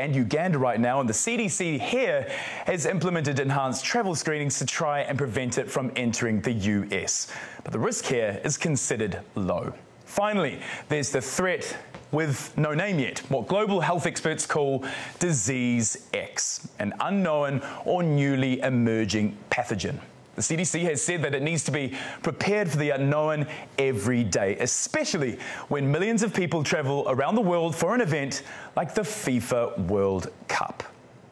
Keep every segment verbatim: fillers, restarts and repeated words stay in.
and Uganda right now, and the C D C here has implemented enhanced travel screenings to try and prevent it from entering the U S. But the risk here is considered low. Finally, there's the threat with no name yet, what global health experts call Disease X, an unknown or newly emerging pathogen. The C D C has said that it needs to be prepared for the unknown every day, especially when millions of people travel around the world for an event like the FIFA World Cup.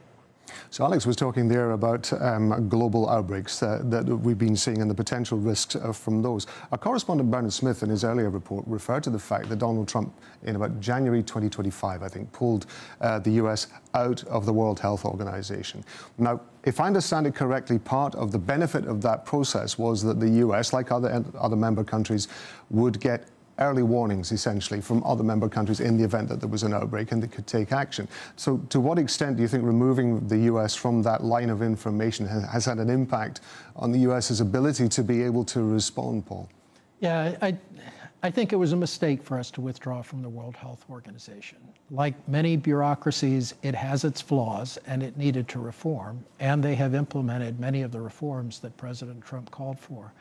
So Alex was talking there about um, global outbreaks uh, that we've been seeing and the potential risks uh, from those. Our correspondent Bernard Smith in his earlier report referred to the fact that Donald Trump in about January twenty twenty-five, I think, pulled uh, the U S out of the World Health Organization. Now, if I understand it correctly, part of the benefit of that process was that the U S, like other, other member countries, would get early warnings, essentially, from other member countries in the event that there was an outbreak and they could take action. So to what extent do you think removing the U S from that line of information has, has had an impact on the U S's ability to be able to respond, Paul? Yeah, I, I think it was a mistake for us to withdraw from the World Health Organization. Like many bureaucracies, it has its flaws and it needed to reform, and they have implemented many of the reforms that President Trump called for.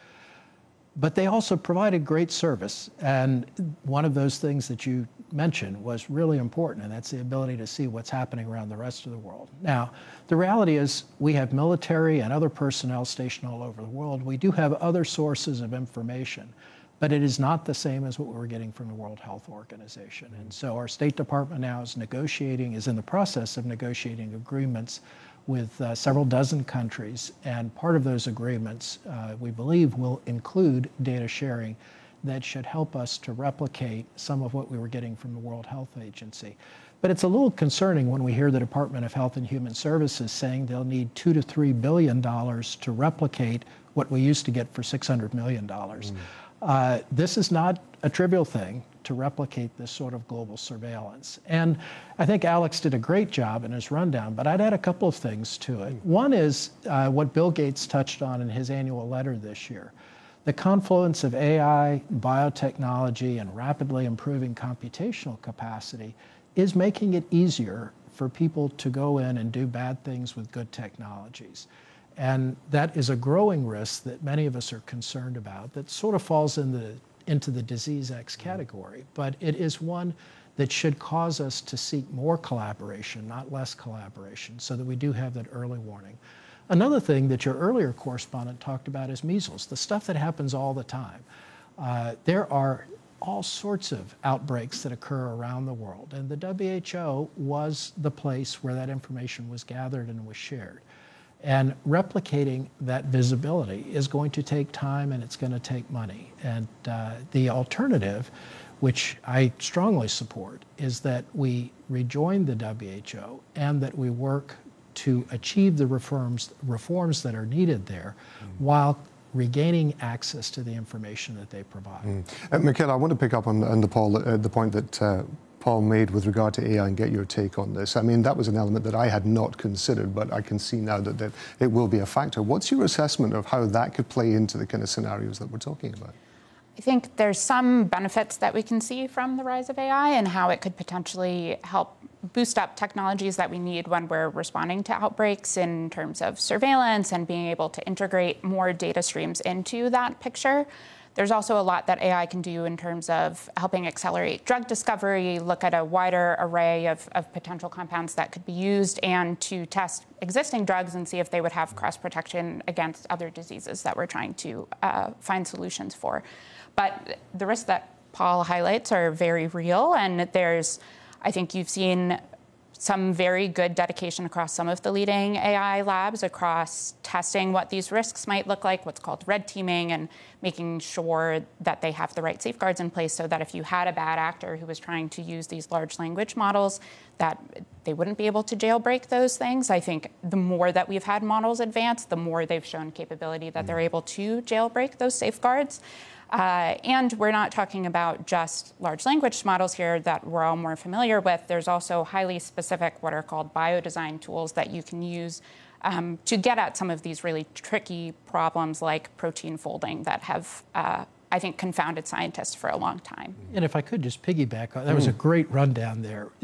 But they also provided great service, and one of those things that you mentioned was really important, and that's the ability to see what's happening around the rest of the world. Now, the reality is we have military and other personnel stationed all over the world. We do have other sources of information, but it is not the same as what we were getting from the World Health Organization. And so our State Department now is negotiating, is in the process of negotiating agreements with uh, several dozen countries, and part of those agreements, uh, we believe, will include data sharing that should help us to replicate some of what we were getting from the World Health Agency. But it's a little concerning when we hear the Department of Health and Human Services saying they'll need two to three billion dollars to replicate what we used to get for six hundred million dollars. Mm. Uh, this is not a trivial thing to replicate this sort of global surveillance. And I think Alex did a great job in his rundown, but I'd add a couple of things to it. One is uh, what Bill Gates touched on in his annual letter this year. The confluence of A I, biotechnology, and rapidly improving computational capacity is making it easier for people to go in and do bad things with good technologies. And that is a growing risk that many of us are concerned about that sort of falls in the, into the Disease X category. But it is one that should cause us to seek more collaboration, not less collaboration, so that we do have that early warning. Another thing that your earlier correspondent talked about is measles, the stuff that happens all the time. Uh, there are all sorts of outbreaks that occur around the world, and the W H O was the place where that information was gathered and was shared. And replicating that visibility is going to take time and it's going to take money. And uh, the alternative, which I strongly support, is that we rejoin the W H O and that we work to achieve the reforms, reforms that are needed there mm. while regaining access to the information that they provide. Mm. Uh, Michaela, I want to pick up on, on the, Paul, uh, the point that uh, Paul made with regard to A I and get your take on this. I mean, that was an element that I had not considered, but I can see now that, that it will be a factor. What's your assessment of how that could play into the kind of scenarios that we're talking about? I think there's some benefits that we can see from the rise of A I and how it could potentially help boost up technologies that we need when we're responding to outbreaks in terms of surveillance and being able to integrate more data streams into that picture. There's also a lot that A I can do in terms of helping accelerate drug discovery, look at a wider array of, of potential compounds that could be used, and to test existing drugs and see if they would have cross-protection against other diseases that we're trying to uh, find solutions for. But the risks that Paul highlights are very real, and there's, I think you've seen some very good dedication across some of the leading A I labs across testing what these risks might look like, what's called red teaming, and making sure that they have the right safeguards in place so that if you had a bad actor who was trying to use these large language models, that they wouldn't be able to jailbreak those things. I think the more that we've had models advance, the more they've shown capability that they're able to jailbreak those safeguards. Uh, and we're not talking about just large language models here that we're all more familiar with. There's also highly specific what are called biodesign tools that you can use um, to get at some of these really tricky problems like protein folding that have, uh, I think, confounded scientists for a long time. And if I could just piggyback, that was a great rundown there.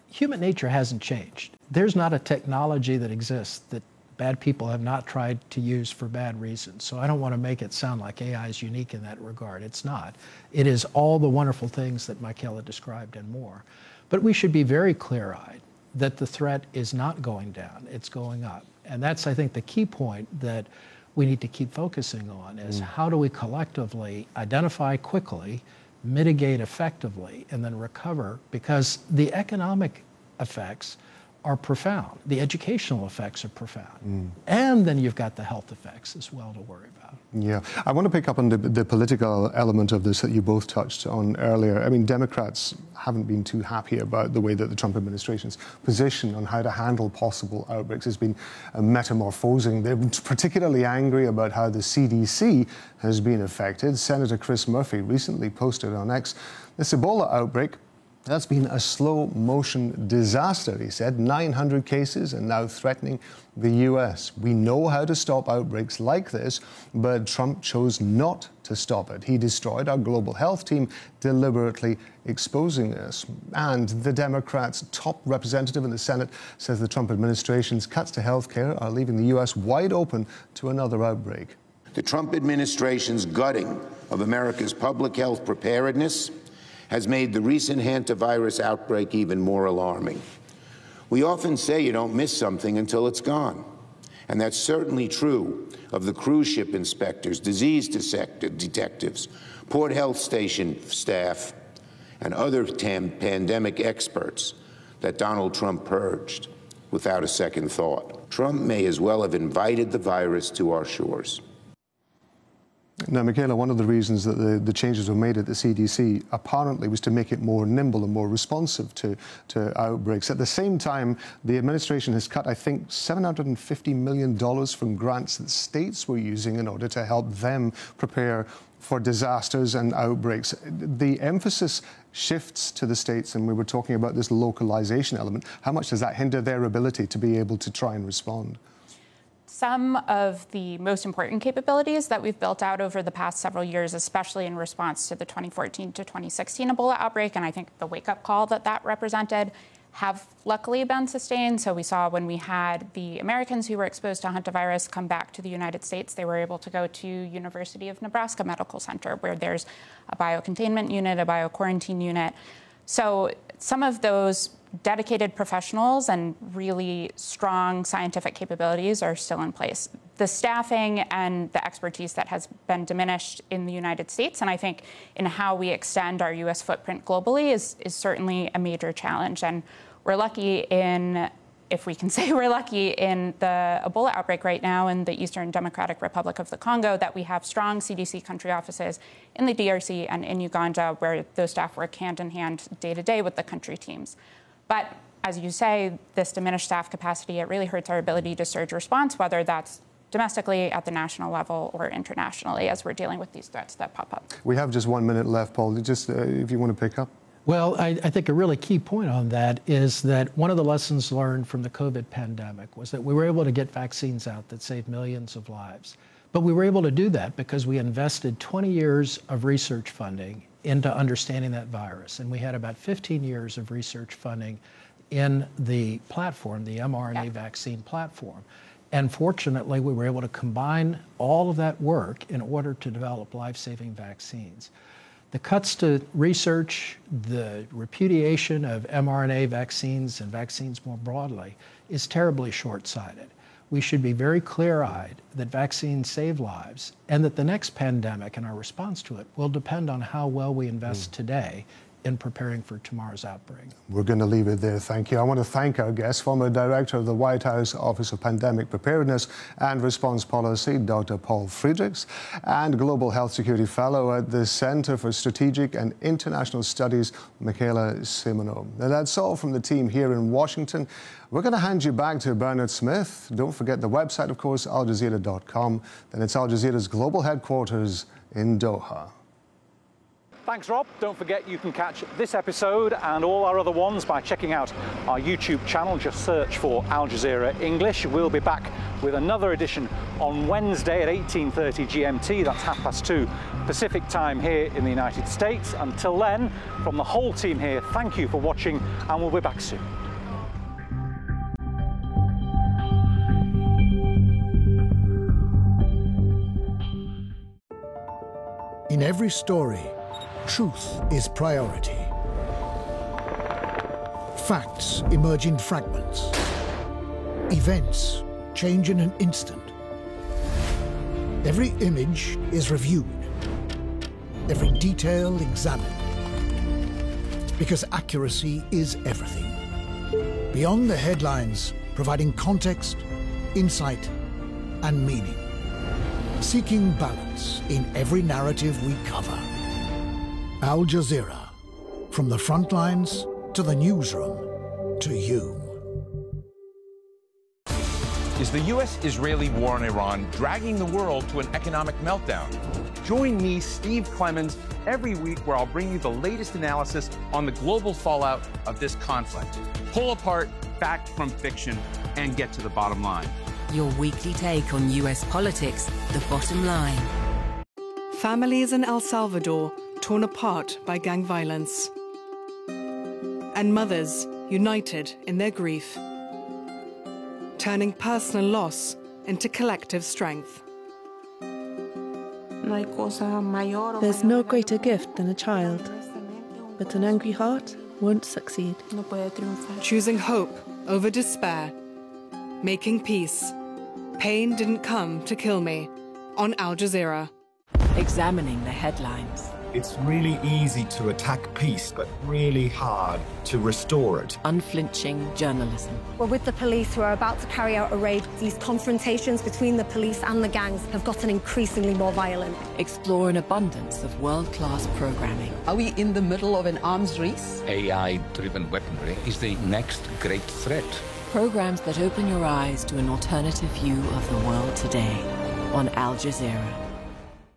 human nature hasn't changed. There's not a technology that exists that bad people have not tried to use for bad reasons. So I don't want to make it sound like A I is unique in that regard. It's not. It is all the wonderful things that Michaela described and more. But we should be very clear-eyed that the threat is not going down, it's going up. And that's, I think, the key point that we need to keep focusing on is mm. how do we collectively identify quickly, mitigate effectively, and then recover, because the economic effects are profound. The educational effects are profound. Mm. And then you've got the health effects as well to worry about. Yeah. I want to pick up on the, the political element of this that you both touched on earlier. I mean, Democrats haven't been too happy about the way that the Trump administration's position on how to handle possible outbreaks has been uh, metamorphosing. They're particularly angry about how the C D C has been affected. Senator Chris Murphy recently posted on X, this Ebola outbreak, that's been a slow-motion disaster, he said. nine hundred cases and now threatening the U S. We know how to stop outbreaks like this, but Trump chose not to stop it. He destroyed our global health team, deliberately exposing us. And the Democrats' top representative in the Senate says the Trump administration's cuts to health care are leaving the U S wide open to another outbreak. The Trump administration's gutting of America's public health preparedness has made the recent hantavirus outbreak even more alarming. We often say you don't miss something until it's gone. And that's certainly true of the cruise ship inspectors, disease detectives, port health station staff, and other tam- pandemic experts that Donald Trump purged without a second thought. Trump may as well have invited the virus to our shores. Now, Michaela, one of the reasons that the, the changes were made at the C D C apparently was to make it more nimble and more responsive to, to outbreaks. At the same time, the administration has cut, I think, seven hundred fifty million dollars from grants that states were using in order to help them prepare for disasters and outbreaks. The emphasis shifts to the states, and we were talking about this localization element. How much does that hinder their ability to be able to try and respond? Some of the most important capabilities that we've built out over the past several years, especially in response to the twenty fourteen to twenty sixteen Ebola outbreak, and I think the wake-up call that that represented, have luckily been sustained. So we saw when we had the Americans who were exposed to hantavirus come back to the United States, they were able to go to University of Nebraska Medical Center, where there's a biocontainment unit, a bioquarantine unit. So some of those dedicated professionals and really strong scientific capabilities are still in place. The staffing and the expertise that has been diminished in the United States, and I think in how we extend our U S footprint globally, is, is certainly a major challenge. And we're lucky in, if we can say we're lucky, in the Ebola outbreak right now in the Eastern Democratic Republic of the Congo, that we have strong C D C country offices in the D R C and in Uganda, where those staff work hand in hand day to day with the country teams. But as you say, this diminished staff capacity, it really hurts our ability to surge response, whether that's domestically, at the national level, or internationally, as we're dealing with these threats that pop up. We have just one minute left, Paul. Just uh, if you want to pick up. Well, I, I think a really key point on that is that one of the lessons learned from the COVID pandemic was that we were able to get vaccines out that saved millions of lives. But we were able to do that because we invested twenty years of research funding into understanding that virus. And we had about fifteen years of research funding in the platform, the mRNA yeah. vaccine platform. And fortunately, we were able to combine all of that work in order to develop life-saving vaccines. The cuts to research, the repudiation of mRNA vaccines and vaccines more broadly is terribly short-sighted. We should be very clear-eyed that vaccines save lives, and that the next pandemic and our response to it will depend on how well we invest mm. today in preparing for tomorrow's outbreak. We're going to leave it there. Thank you. I want to thank our guest, former Director of the White House Office of Pandemic Preparedness and Response Policy, Doctor Paul Friedrichs, and Global Health Security Fellow at the Center for Strategic and International Studies, Michaela Simoneau. Now, that's all from the team here in Washington. We're going to hand you back to Bernard Smith. Don't forget the website, of course, al jazeera dot com. Then it's Al Jazeera's global headquarters in Doha. Thanks, Rob. Don't forget you can catch this episode and all our other ones by checking out our YouTube channel. Just search for Al Jazeera English. We'll be back with another edition on Wednesday at eighteen thirty G M T. That's half past two Pacific time here in the United States. Until then, from the whole team here, thank you for watching, and we'll be back soon. In every story, truth is priority. Facts emerge in fragments. Events change in an instant. Every image is reviewed. Every detail examined. Because accuracy is everything. Beyond the headlines, providing context, insight, and meaning. Seeking balance in every narrative we cover. Al Jazeera. From the front lines to the newsroom to you. Is the U S Israeli war on Iran dragging the world to an economic meltdown? Join me, Steve Clemens, every week where I'll bring you the latest analysis on the global fallout of this conflict. Pull apart fact from fiction and get to the bottom line. Your weekly take on U S politics, The Bottom Line. Families in El Salvador torn apart by gang violence. And mothers united in their grief. Turning personal loss into collective strength. There's no greater gift than a child, but an angry heart won't succeed. Choosing hope over despair. Making peace. Pain didn't come to kill me. On Al Jazeera. Examining the headlines. It's really easy to attack peace, but really hard to restore it. Unflinching journalism. We're with the police who are about to carry out a raid. These confrontations between the police and the gangs have gotten increasingly more violent. Explore an abundance of world-class programming. Are we in the middle of an arms race? A I-driven weaponry is the next great threat. Programs that open your eyes to an alternative view of the world today on Al Jazeera.